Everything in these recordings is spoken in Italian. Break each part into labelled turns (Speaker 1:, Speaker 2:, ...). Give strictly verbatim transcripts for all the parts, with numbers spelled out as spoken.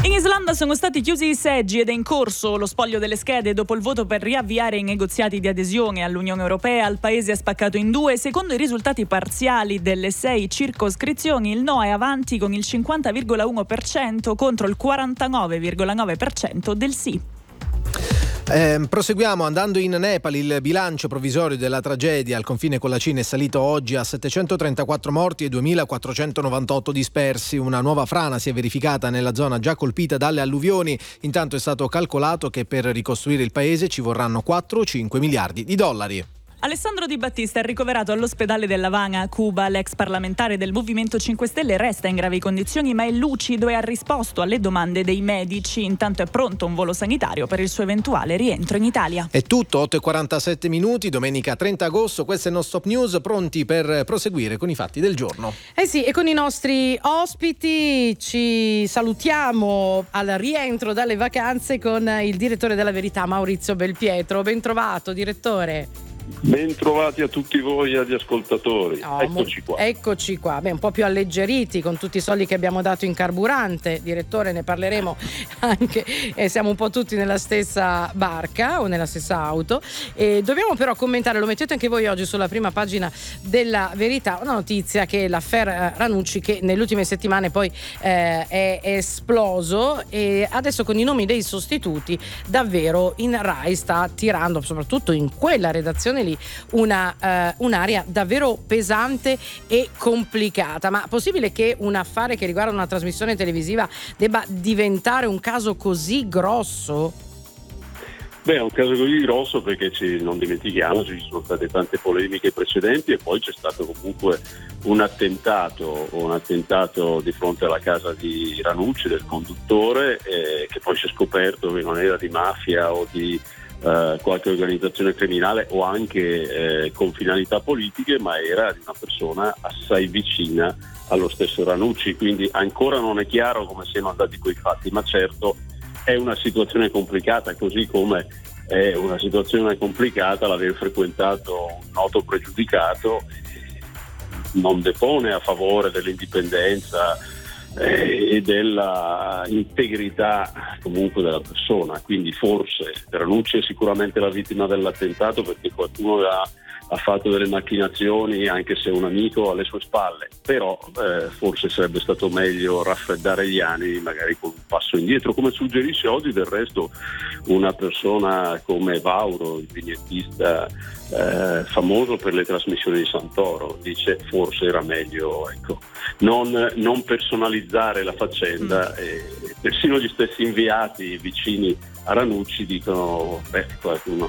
Speaker 1: In Islanda sono stati chiusi i seggi ed è in corso lo spoglio delle schede dopo il voto per riavviare i negoziati di adesione all'Unione Europea. Il paese è spaccato in due. Secondo i risultati parziali delle sei circoscrizioni, il no è avanti con il cinquanta virgola uno per cento contro il quarantanove virgola nove per cento del sì.
Speaker 2: Eh, proseguiamo andando in Nepal. Il bilancio provvisorio della tragedia al confine con la Cina è salito oggi a settecentotrentaquattro morti e duemilaquattrocentonovantotto dispersi. Una nuova frana si è verificata nella zona già colpita dalle alluvioni. Intanto è stato calcolato che per ricostruire il paese ci vorranno quattro o cinque miliardi di dollari.
Speaker 1: Alessandro Di Battista è ricoverato all'ospedale dell'Havana a Cuba. L'ex parlamentare del Movimento cinque Stelle resta in gravi condizioni ma è lucido e ha risposto alle domande dei medici. Intanto è pronto un volo sanitario per il suo eventuale rientro in Italia.
Speaker 2: È tutto, otto e quarantasette minuti, domenica trenta agosto. Questo è Non Stop News, pronti per proseguire con i fatti del giorno.
Speaker 3: Eh sì, e con i nostri ospiti ci salutiamo al rientro dalle vacanze con il direttore della Verità, Maurizio Belpietro. Ben trovato, direttore.
Speaker 4: Ben trovati a tutti voi e agli ascoltatori.
Speaker 3: Oh,
Speaker 4: eccoci qua.
Speaker 3: Eccoci qua. Beh, un po' più alleggeriti con tutti i soldi che abbiamo dato in carburante. Direttore, ne parleremo anche. Eh, siamo un po' tutti nella stessa barca o nella stessa auto. E dobbiamo però commentare, lo mettete anche voi oggi sulla prima pagina della Verità, una notizia che l'affaire Ranucci, che nelle ultime settimane poi eh, è esploso, e adesso con i nomi dei sostituti davvero in Rai sta tirando, soprattutto in quella redazione lì, una eh, un'area davvero pesante e complicata. Ma possibile che un affare che riguarda una trasmissione televisiva debba diventare un caso così grosso?
Speaker 4: Beh, è un caso così grosso perché ci, non dimentichiamo, ci sono state tante polemiche precedenti e poi c'è stato comunque un attentato, un attentato di fronte alla casa di Ranucci, del conduttore, eh, che poi si è scoperto che non era di mafia o di Uh, qualche organizzazione criminale o anche eh, con finalità politiche, ma era di una persona assai vicina allo stesso Ranucci, quindi ancora non è chiaro come siano andati quei fatti, ma certo è una situazione complicata, così come è una situazione complicata l'aver frequentato un noto pregiudicato. Non depone a favore dell'indipendenza Eh, e della integrità comunque della persona, quindi forse Ranucci è sicuramente la vittima dell'attentato perché qualcuno ha, ha fatto delle macchinazioni, anche se un amico alle sue spalle, però eh, forse sarebbe stato meglio raffreddare gli animi magari con un passo indietro, come suggerisce oggi del resto una persona come Vauro, il vignettista eh, famoso per le trasmissioni di Santoro. Dice forse era meglio, ecco, non, non personalizzare la faccenda. mm. E persino gli stessi inviati vicini a Ranucci dicono beh, qualcuno,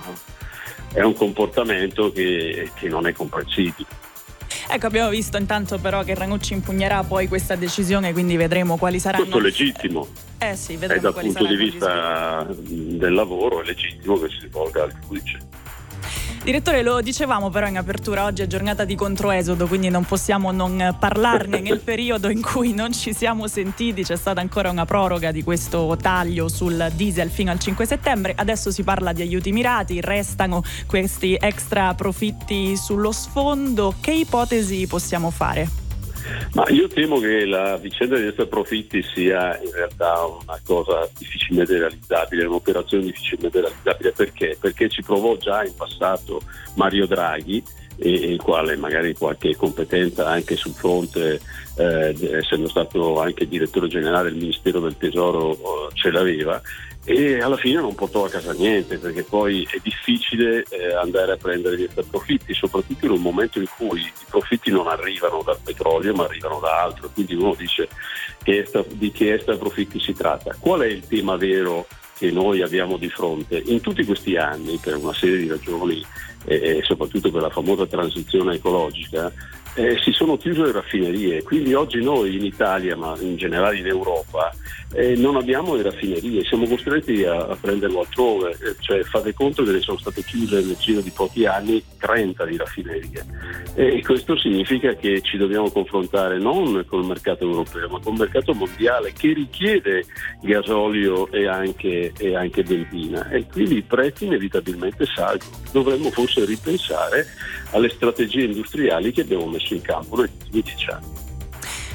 Speaker 4: è un comportamento che, che non è comprensibile.
Speaker 1: Ecco, abbiamo visto intanto però che Ranucci impugnerà poi questa decisione, quindi vedremo quali saranno.
Speaker 4: Questo è legittimo.
Speaker 1: Eh sì, vedremo.
Speaker 4: E dal
Speaker 1: quali
Speaker 4: punto di
Speaker 1: saranno
Speaker 4: vista del lavoro è legittimo che si rivolga al giudice.
Speaker 1: Direttore, lo dicevamo però in apertura, oggi è giornata di controesodo, quindi non possiamo non parlarne. Nel periodo in cui non ci siamo sentiti c'è stata ancora una proroga di questo taglio sul diesel fino al cinque settembre, adesso si parla di aiuti mirati, restano questi extra profitti sullo sfondo. Che ipotesi possiamo fare?
Speaker 4: Ma io temo che la vicenda di extra profitti sia in realtà una cosa difficilmente realizzabile, un'operazione difficilmente realizzabile. Perché? Perché ci provò già in passato Mario Draghi, e il quale magari qualche competenza anche sul fronte, eh, essendo stato anche direttore generale del Ministero del Tesoro, ce l'aveva, e alla fine non portò a casa niente, perché poi è difficile eh, andare a prendere gli extra profitti, soprattutto in un momento in cui i profitti non arrivano dal petrolio ma arrivano da altro, quindi uno dice che extra, di che extra profitti si tratta. Qual è il tema vero che noi abbiamo di fronte? In tutti questi anni, per una serie di ragioni e soprattutto per la famosa transizione ecologica, eh, si sono chiuse le raffinerie, quindi oggi noi in Italia, ma in generale in Europa, eh, non abbiamo le raffinerie, siamo costretti a, a prenderlo altrove, eh, cioè fate conto che ne sono state chiuse nel giro di pochi anni trenta di raffinerie, e questo significa che ci dobbiamo confrontare non col mercato europeo ma col mercato mondiale, che richiede gasolio e anche, e anche benzina, e quindi i prezzi inevitabilmente salgono. Dovremmo forse ripensare alle strategie industriali che abbiamo messo in campo negli ultimi dieci anni.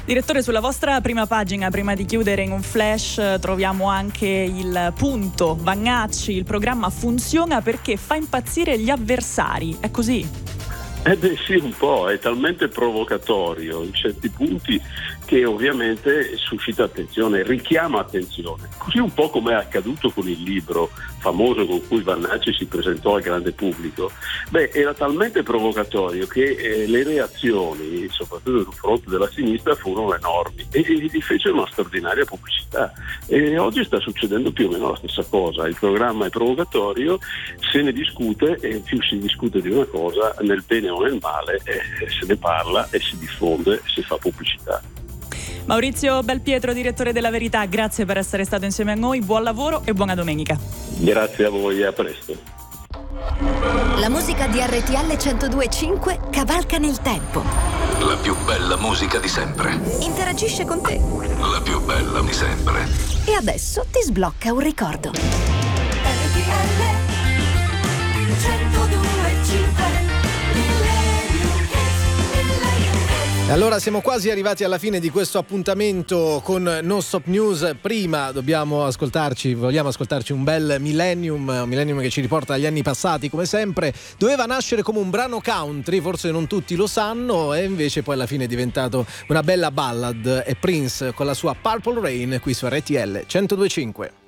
Speaker 1: Direttore, sulla vostra prima pagina, prima di chiudere in un flash, troviamo anche il punto Vannacci, il programma funziona perché fa impazzire gli avversari, è così?
Speaker 4: Eh beh sì, un po', è talmente provocatorio in certi punti che ovviamente suscita attenzione, richiama attenzione, così un po' come è accaduto con il libro famoso con cui Vannacci si presentò al grande pubblico. Beh, era talmente provocatorio che eh, le reazioni, soprattutto sul fronte della sinistra, furono enormi e, e gli fecero una straordinaria pubblicità. E oggi sta succedendo più o meno la stessa cosa, il programma è provocatorio, se ne discute e più si discute di una cosa, nel bene o nel male, eh, se ne parla e si diffonde e si fa pubblicità.
Speaker 1: Maurizio Belpietro, direttore della Verità, grazie per essere stato insieme a noi, buon lavoro e buona domenica.
Speaker 4: Grazie a voi e a presto.
Speaker 5: La musica di R T L centodue e cinque cavalca nel tempo.
Speaker 6: La più bella musica di sempre.
Speaker 5: Interagisce con te.
Speaker 6: La più bella di sempre.
Speaker 5: E adesso ti sblocca un ricordo. R T L centodue e cinque.
Speaker 2: E allora siamo quasi arrivati alla fine di questo appuntamento con Non Stop News. Prima dobbiamo ascoltarci, vogliamo ascoltarci un bel Millennium, un Millennium che ci riporta agli anni passati come sempre. Doveva nascere come un brano country, forse non tutti lo sanno, e invece poi alla fine è diventato una bella ballad. È Prince con la sua Purple Rain qui su R T L centodue e cinque.